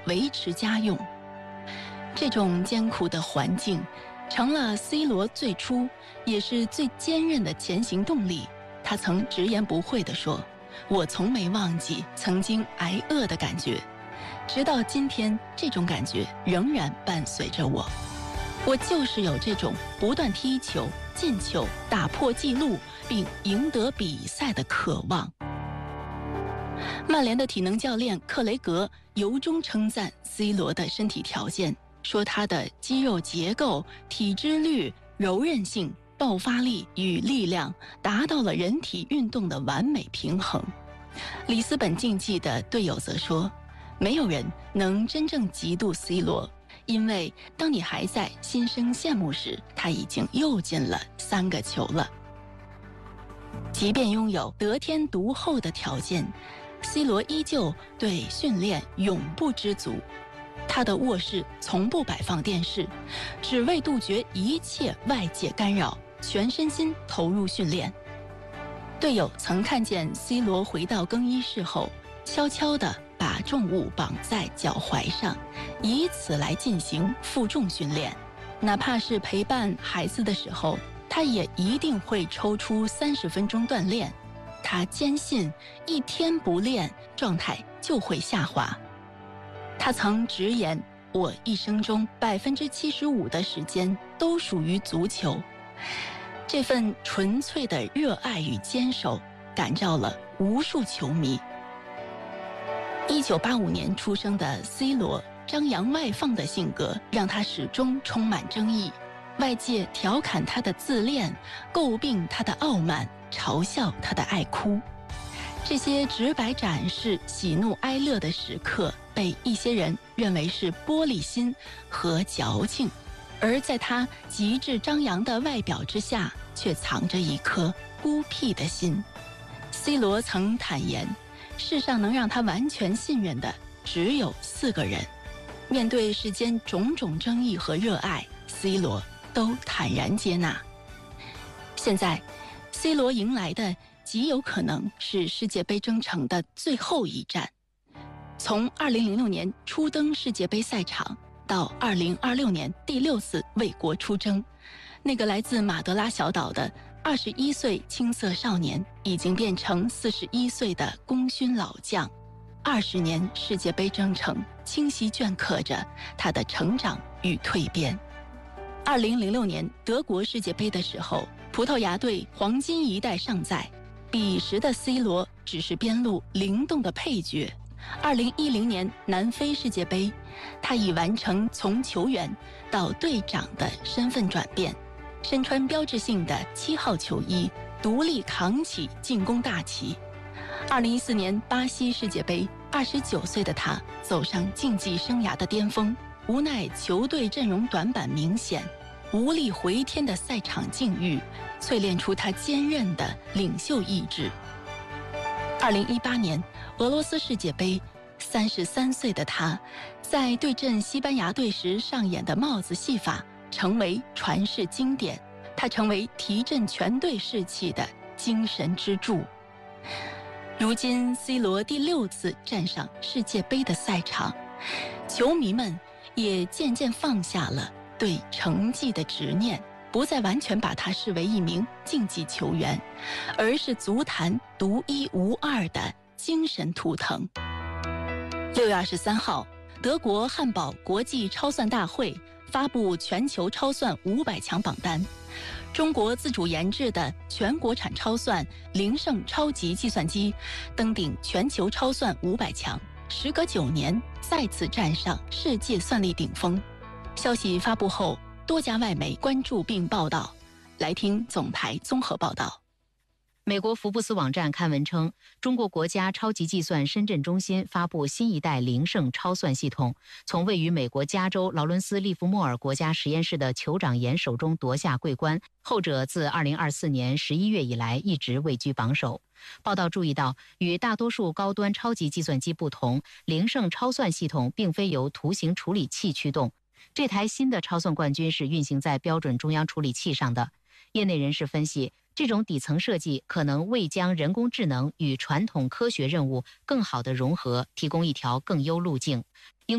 维持家用。这种艰苦的环境成了 C 罗最初也是最坚韧的前行动力。他曾直言不讳地说，我从没忘记曾经挨饿的感觉，直到今天，这种感觉仍然伴随着我。我就是有这种不断踢球、进球、打破纪录并赢得比赛的渴望。曼联的体能教练克雷格由衷称赞 C 罗的身体条件，说他的肌肉结构、体脂率、柔韧性、爆发力与力量达到了人体运动的完美平衡。里斯本竞技的队友则说，没有人能真正嫉妒 C 罗，因为当你还在心生羡慕时，他已经又进了3个球了。即便拥有得天独厚的条件， C 罗依旧对训练永不知足。他的卧室从不摆放电视，只为杜绝一切外界干扰，全身心投入训练。队友曾看见 C 罗回到更衣室后，悄悄地把重物绑在脚踝上，以此来进行负重训练。哪怕是陪伴孩子的时候，他也一定会抽出30分钟锻炼。他坚信一天不练，状态就会下滑。他曾直言，我一生中75%的时间都属于足球。这份纯粹的热爱与坚守感召了无数球迷。1985年出生的 C 罗，张扬外放的性格让他始终充满争议。外界调侃他的自恋，诟病他的傲慢，嘲笑他的爱哭。这些直白展示喜怒哀乐的时刻，被一些人认为是玻璃心和矫情，而在他极致张扬的外表之下，却藏着一颗孤僻的心。C 罗曾坦言，世上能让他完全信任的只有4个人。面对世间种种争议和热爱， C 罗都坦然接纳。现在 C 罗迎来的极有可能是世界杯征程的最后一战。从2006年初登世界杯赛场到2026年第6次为国出征，那个来自马德拉小岛的21岁青涩少年已经变成41岁的功勋老将。20年世界杯征程清晰镌刻着他的成长与蜕变。2006年德国世界杯的时候，葡萄牙队黄金一代尚在，彼时的 C 罗只是边路灵动的配角。2010年南非世界杯，他已完成从球员到队长的身份转变，身穿标志性的7号球衣，独立扛起进攻大旗。2014年巴西世界杯，29岁的他走上竞技生涯的巅峰，无奈球队阵容短板明显，无力回天的赛场境遇淬炼出他坚韧的领袖意志。2018年俄罗斯世界杯，33岁的他在对阵西班牙队时上演的帽子戏法成为传世经典，他成为提振全队士气的精神支柱。如今 C 罗第6次站上世界杯的赛场，球迷们也渐渐放下了对成绩的执念，不再完全把他视为一名竞技球员，而是足坛独一无二的精神图腾。6月23号，德国汉堡国际超算大会发布全球超算500强榜单，中国自主研制的全国产超算灵盛超级计算机登顶全球超算500强，时隔9年再次站上世界算力顶峰。消息发布后，多家外媒关注并报道。来听总台综合报道。 美国福布斯网站刊文称，中国国家超级计算深圳中心发布新一代灵盛超算系统，从位于美国加州劳伦斯利弗莫尔国家实验室的酋长岩手中夺下桂冠，后者自2024年11月以来一直位居榜首。报道注意到，与大多数高端超级计算机不同，灵盛超算系统并非由图形处理器驱动，这台新的超算冠军是运行在标准中央处理器上的。业内人士分析，这种底层设计可能为将人工智能与传统科学任务更好地融合提供一条更优路径。